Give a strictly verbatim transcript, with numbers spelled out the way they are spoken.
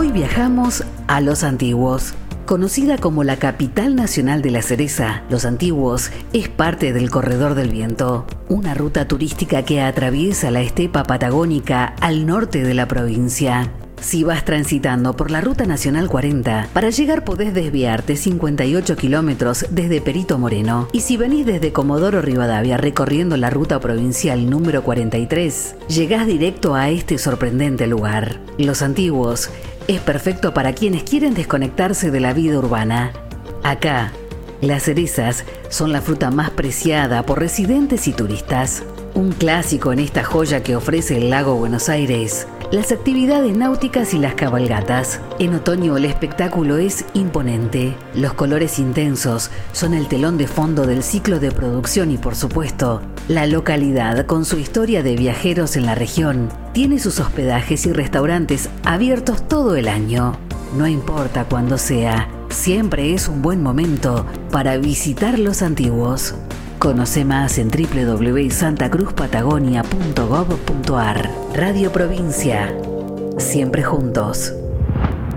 Hoy viajamos a Los Antiguos. Conocida como la capital nacional de la cereza, Los Antiguos es parte del Corredor del Viento, una ruta turística que atraviesa la estepa patagónica al norte de la provincia. Si vas transitando por la Ruta Nacional cuarenta, para llegar podés desviarte cincuenta y ocho kilómetros desde Perito Moreno. Y si venís desde Comodoro Rivadavia recorriendo la ruta provincial número cuarenta y tres, llegás directo a este sorprendente lugar. Los Antiguos es perfecto para quienes quieren desconectarse de la vida urbana. Acá, las cerezas son la fruta más preciada por residentes y turistas. Un clásico en esta joya que ofrece el lago Buenos Aires, las actividades náuticas y las cabalgatas. En otoño el espectáculo es imponente. Los colores intensos son el telón de fondo del ciclo de producción y, por supuesto, la localidad, con su historia de viajeros en la región, tiene sus hospedajes y restaurantes abiertos todo el año. No importa cuándo sea, siempre es un buen momento para visitar Los Antiguos. Conoce más en doble u doble u doble u punto santa cruz patagonia punto gob punto ar. Radio Provincia. Siempre juntos.